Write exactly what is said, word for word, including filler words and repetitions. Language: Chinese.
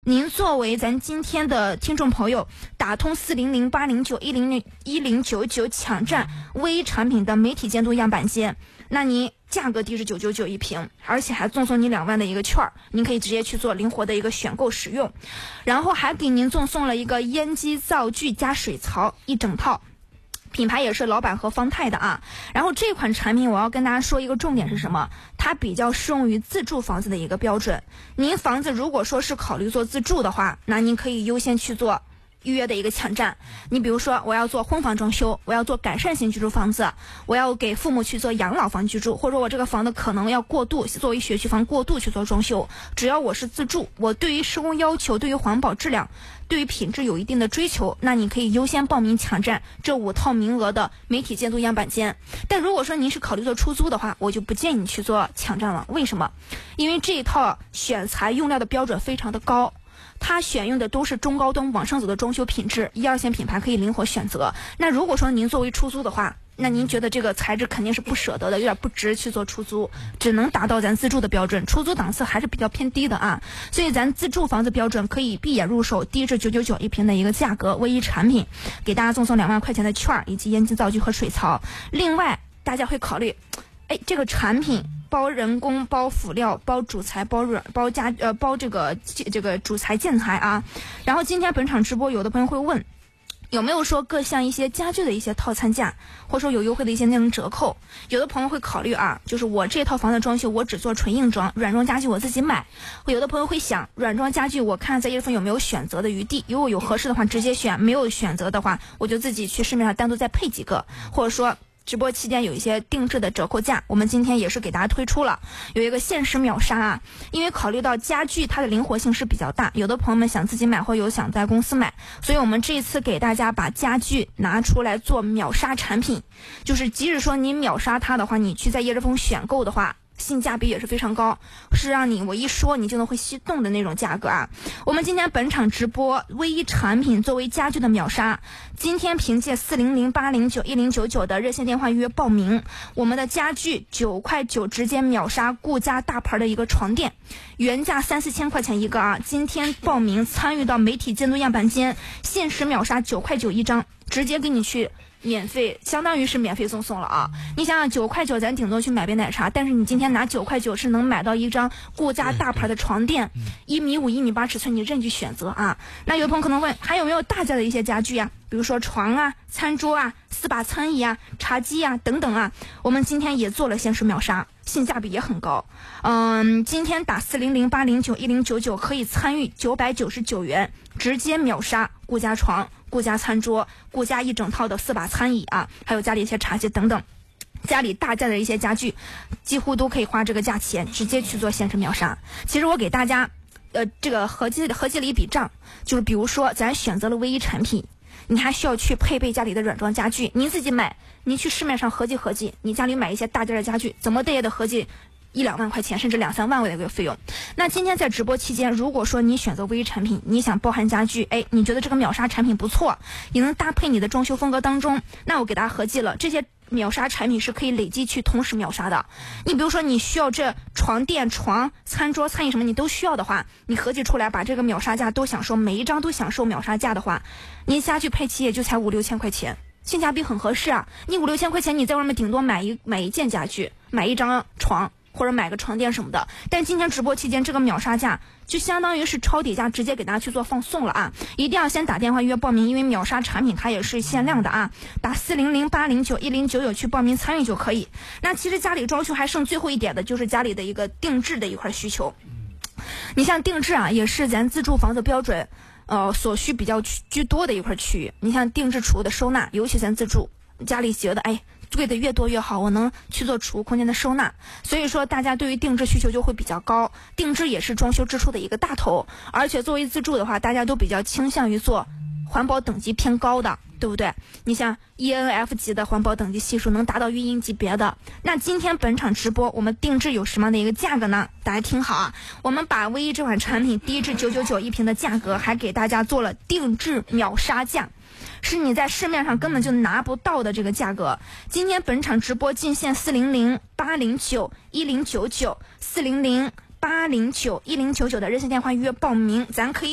您作为咱今天的听众朋友，打通四零零八零九一零一零九九抢占微产品的媒体监督样板间，那您价格低至九九九一瓶，而且还赠送你两万的一个券儿，您可以直接去做灵活的一个选购使用，然后还给您赠送了一个烟机灶具加水槽一整套。品牌也是老板和方太的啊，然后这款产品我要跟大家说一个重点是什么？它比较适用于自住房子的一个标准。您房子如果说是考虑做自住的话，那您可以优先去做预约的一个抢占。你比如说我要做婚房装修，我要做改善型居住房子，我要给父母去做养老房居住，或者说我这个房子可能要过渡作为学区房过渡去做装修，只要我是自住，我对于施工要求，对于环保质量，对于品质有一定的追求，那你可以优先报名抢占这五套名额的媒体监督样板间。但如果说您是考虑做出租的话，我就不建议你去做抢占了。为什么？因为这一套选材用料的标准非常的高，它选用的都是中高端往上走的装修品质，一二线品牌可以灵活选择。那如果说您作为出租的话，那您觉得这个材质肯定是不舍得的，有点不值去做出租，只能达到咱自住的标准，出租档次还是比较偏低的啊。所以咱自住房子标准可以闭眼入手，低至九九九一瓶的一个价格，唯一产品给大家赠送两万块钱的券以及烟机灶具和水槽。另外大家会考虑，哎，这个产品包人工、包辅料、包主材、包软、包家呃包这个这个主材建材啊。然后今天本场直播，有的朋友会问，有没有说各项一些家具的一些套餐价，或者说有优惠的一些内容折扣？有的朋友会考虑啊，就是我这套房子装修我只做纯硬装，软装家具我自己买。有的朋友会想，软装家具我看在业丰有没有选择的余地，如果有合适的话直接选，没有选择的话我就自己去市面上单独再配几个，或者说直播期间有一些定制的折扣价，我们今天也是给大家推出了，有一个限时秒杀啊。因为考虑到家具它的灵活性是比较大，有的朋友们想自己买或有想在公司买，所以我们这一次给大家把家具拿出来做秒杀产品，就是即使说你秒杀它的话，你去在叶之峰选购的话，性价比也是非常高，是让你我一说你就能会心动的那种价格啊。我们今天本场直播唯一产品作为家具的秒杀，今天凭借四零零八零九一零九九的热线电话预约报名，我们的家具九块九直接秒杀顾家大牌的一个床垫，原价三四千块钱一个啊，今天报名参与到媒体监督样板间，限时秒杀九块九一张，直接给你去免费，相当于是免费赠送了啊！你想想，九块九咱顶多去买杯奶茶，但是你今天拿九块九是能买到一张顾家大牌的床垫，一米五、一米八尺寸，你任去选择啊！那有的朋友可能问，还有没有大件的一些家具呀、啊？比如说床啊、餐桌啊、四把餐椅啊、茶几啊等等啊，我们今天也做了限时秒杀，性价比也很高。嗯，今天打四零零八零九一零九九可以参与九百九十九元，直接秒杀顾家床、顾家餐桌、顾家一整套的四把餐椅啊，还有家里一些茶几等等，家里大件的一些家具，几乎都可以花这个价钱直接去做限时秒杀。其实我给大家，呃，这个合计合计了一笔账，就是比如说咱选择了唯一产品，你还需要去配备家里的软装家具，您自己买，您去市面上合计合计，你家里买一些大件的家具，怎么的也得合计一两万块钱，甚至两三万的一个费用。那今天在直播期间，如果说你选择唯一产品，你想包含家具，哎，你觉得这个秒杀产品不错，也能搭配你的装修风格当中，那我给大家合计了，这些秒杀产品是可以累计去同时秒杀的。你比如说你需要这床垫、床、餐桌、餐椅什么你都需要的话，你合计出来把这个秒杀价都享受，每一张都享受秒杀价的话，您家具配齐也就才五六千块钱，性价比很合适啊。你五六千块钱你在外面顶多买一买一件家具，买一张床或者买个床垫什么的，但今天直播期间这个秒杀价就相当于是抄底价，直接给大家去做放送了啊！一定要先打电话预约报名，因为秒杀产品它也是限量的啊！打四零零八零九一零九九去报名参与就可以。那其实家里装修还剩最后一点的就是家里的一个定制的一块需求。你像定制啊，也是咱自住房子标准呃所需比较居多的一块区域。你像定制储物的收纳，尤其咱自住家里觉得哎贵的越多越好，我能去做储物空间的收纳，所以说大家对于定制需求就会比较高。定制也是装修支出的一个大头，而且作为自住的话，大家都比较倾向于做环保等级偏高的，对不对？你像 E N F 级的环保等级系数能达到运营级别的。那今天本场直播我们定制有什么样的一个价格呢？大家听好啊，我们把唯一这款产品低至九九九一瓶的价格还给大家做了定制秒杀价，是你在市面上根本就拿不到的这个价格。今天本场直播进线四零零八零九一零九九四零零八零九一零九九的热线电话预约报名，咱可以